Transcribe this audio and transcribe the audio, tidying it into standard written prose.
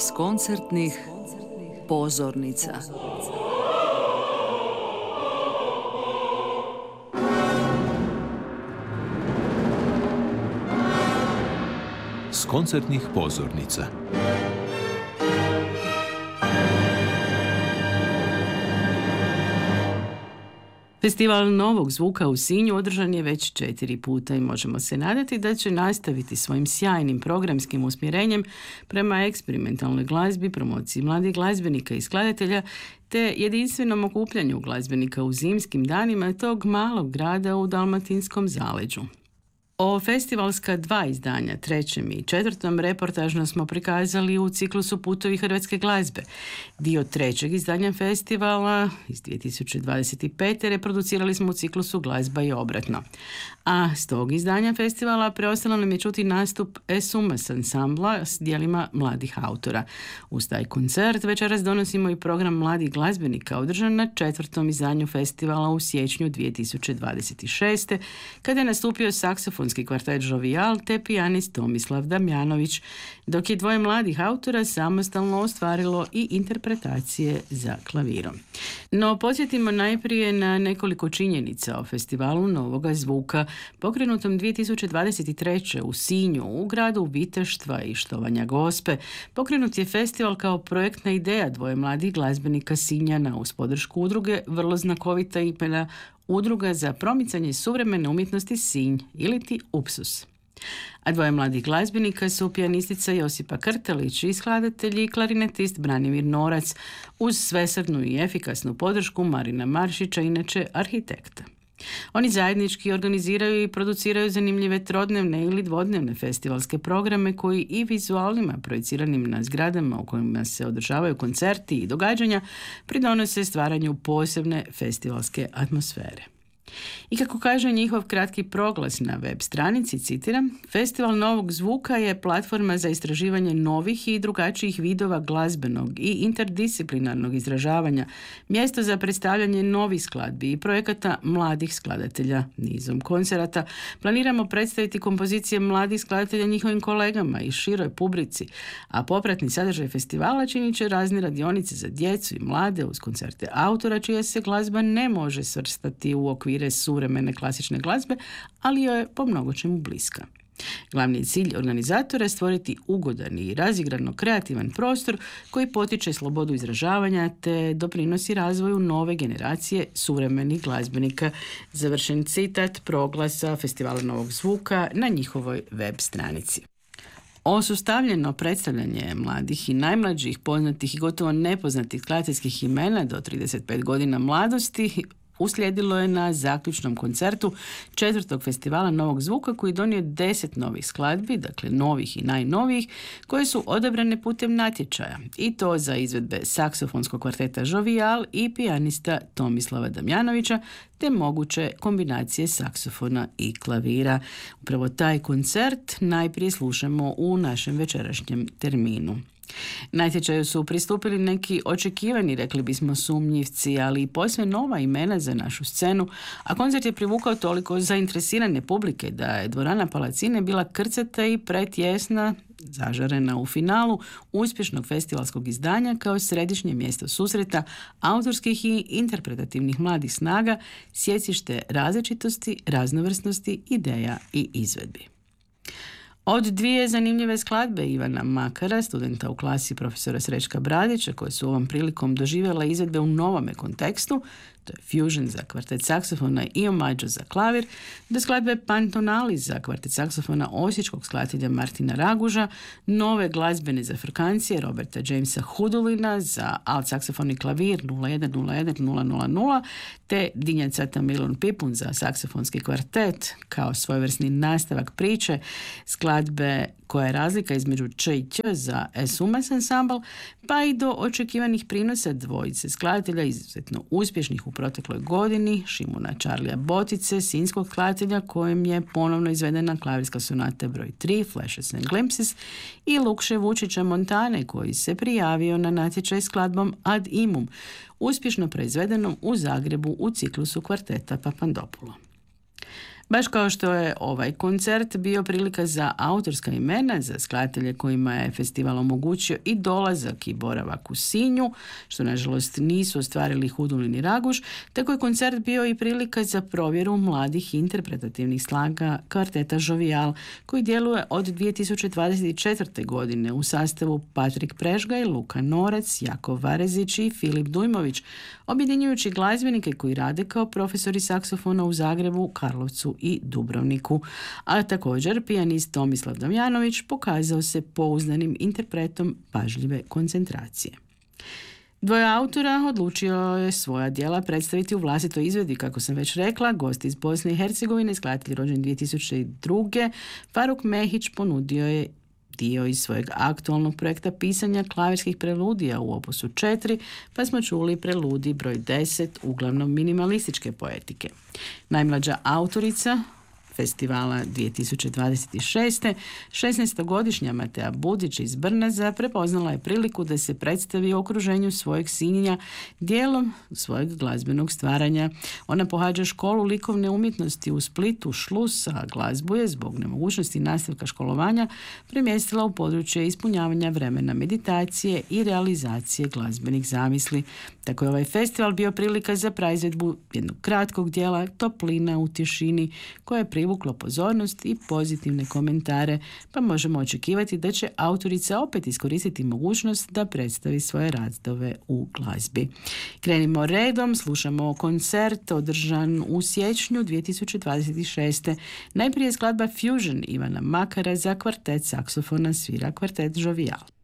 s koncertnih pozornica. S koncertnih pozornica. Festival Novog zvuka u Sinju održan je već 4 puta i možemo se nadati da će nastaviti svojim sjajnim programskim usmjerenjem prema eksperimentalnoj glazbi, promociji mladih glazbenika i skladatelja te jedinstvenom okupljanju glazbenika u zimskim danima tog malog grada u Dalmatinskom zaleđu. O festivalska 2 izdanja, 3. i 4. reportažno smo prikazali u ciklusu Putovi hrvatske glazbe. Dio 3. izdanja festivala iz 2025. reproducirali smo u ciklusu Glazba i obratno. A s tog izdanja festivala preostalo nam je čuti nastup Esumas ansambla s dijelima mladih autora. Uz taj koncert večeras donosimo i program mladih glazbenika održan na 4. izdanju festivala u siječnju 2026. kada je nastupio saksofonski kvartet Jovial te pijanist Tomislav Damjanović, dok je 2 mladih autora samostalno ostvarilo i interpretacije za klavirom. No, podsjetimo najprije na nekoliko činjenica o festivalu Novoga zvuka, pokrenutom 2023. u Sinju, u gradu viteštva i štovanja Gospe. Pokrenut je festival kao projektna ideja 2 mladih glazbenika Sinjana uz podršku udruge vrlo znakovita imena Udruga za promicanje suvremene umjetnosti Sinj iliti UPSUS. A 2 mladih glazbenika su pijanistica Josipa Krtelić i skladatelj i klarinetist Branimir Norac uz svesrdnu i efikasnu podršku Marina Maršića, inače arhitekta. Oni zajednički organiziraju i produciraju zanimljive trodnevne ili dvodnevne festivalske programe koji i vizualnima projiciranim na zgradama u kojima se održavaju koncerti i događanja pridonose stvaranju posebne festivalske atmosfere. I kako kaže njihov kratki proglas na web stranici, citiram, Festival Novog zvuka je platforma za istraživanje novih i drugačijih vidova glazbenog i interdisciplinarnog izražavanja, mjesto za predstavljanje novih skladbi i projekata mladih skladatelja. Nizom koncerata planiramo predstaviti kompozicije mladih skladatelja njihovim kolegama i široj publici, a popratni sadržaj festivala činit će razne radionice za djecu i mlade uz koncerte autora čija se glazba ne može svrstati u okvire suvremene klasične glazbe, ali joj je po mnogočemu bliska. Glavni cilj organizatora je stvoriti ugodan i razigrano kreativan prostor koji potiče slobodu izražavanja te doprinosi razvoju nove generacije suvremenih glazbenika. Završen citat proglasa Festivala Novog zvuka na njihovoj web stranici. Osustavljeno predstavljanje mladih i najmlađih poznatih i gotovo nepoznatih skladateljskih imena do 35 godina mladosti uslijedilo je na zaključnom koncertu 4. festivala Novog zvuka koji je donio 10 novih skladbi, dakle novih i najnovijih, koje su odabrane putem natječaja. I to za izvedbe saksofonskog kvarteta Jovial i pijanista Tomislava Damjanovića, te moguće kombinacije saksofona i klavira. Upravo taj koncert najprije slušamo u našem večerašnjem terminu. Natječaju su pristupili neki očekivani, rekli bismo, sumnjivci, ali i posve nova imena za našu scenu, a koncert je privukao toliko zainteresirane publike da je dvorana Palacine bila krcata i pretjesna, zažarena u finalu uspješnog festivalskog izdanja kao središnje mjesto susreta autorskih i interpretativnih mladih snaga, sjecište različitosti, raznovrsnosti, ideja i izvedbi. Od 2 zanimljive skladbe Ivana Makara, studenta u klasi profesora Srećka Bradića, koje su ovom prilikom doživjela izvedbe u novome kontekstu, to je Fusion za kvartet saksofona i Omaggio za klavir, do skladbe Pantonali za kvartet saksofona osječkog skladatelja Martina Raguža, nove glazbene zafrkancije Roberta Jamesa Hudulina za alt saksofon i klavir 0101000, te Dinjacata Milon Pipun za saksofonski kvartet kao svojevrsni nastavak priče, skladbe koja je razlika između Č i Ć za Esumas ansambl, pa i do očekivanih prinosa dvojice skladatelja izuzetno uspješnih u protekloj godini, Šimuna Čarlija Botice, sinjskog skladatelja kojem je ponovno izvedena klavirska sonata broj 3, Flashes and Glimpses, i Lukše Vučića Montane, koji se prijavio na natječaj skladbom Ad Imum, uspješno proizvedenom u Zagrebu u ciklusu kvarteta Papandopulo. Baš kao što je ovaj koncert bio prilika za autorska imena, za skladatelje kojima je festival omogućio i dolazak i boravak u Sinju, što nažalost nisu ostvarili Huduli ni Raguš, tako je koncert bio i prilika za provjeru mladih interpretativnih snaga kvarteta Jovial, koji djeluje od 2024. godine u sastavu Patrik Prežgaj, Luka Norac, Jakov Varezić i Filip Dujmović, objedinjujući glazbenike koji rade kao profesori saksofona u Zagrebu, Karlovcu i Dubrovniku. A također pijanist Tomislav Damjanović pokazao se pouzdanim interpretom pažljive koncentracije. Dvoje autora odlučio je svoja djela predstaviti u vlastitoj izvedbi, kako sam već rekla. Gost iz Bosne i Hercegovine, skladatelj rođen 2002. Faruk Mehić ponudio je dio iz svojeg aktualnog projekta pisanja klavirskih preludija u opusu 4, pa smo čuli preludij broj 10, uglavnom minimalističke poetike. Najmlađa autorica festivala 2026. 16-godišnja Matea Budić iz Brnaza prepoznala je priliku da se predstavi u okruženju svojeg sinja dijelom svojeg glazbenog stvaranja. Ona pohađa školu likovne umjetnosti u Splitu, Šlus, a glazbu je zbog nemogućnosti nastavka školovanja premjestila u područje ispunjavanja vremena meditacije i realizacije glazbenih zamisli. Tako je ovaj festival bio prilika za praizvedbu jednog kratkog dijela Toplina u tišini, koje je privuklo pozornost i pozitivne komentare, pa možemo očekivati da će autorica opet iskoristiti mogućnost da predstavi svoje radove u glazbi. Krenimo redom, slušamo koncert održan u siječnju 2026. Najprije skladba Fusion Ivana Makara za kvartet saksofona svira kvartet Jovial.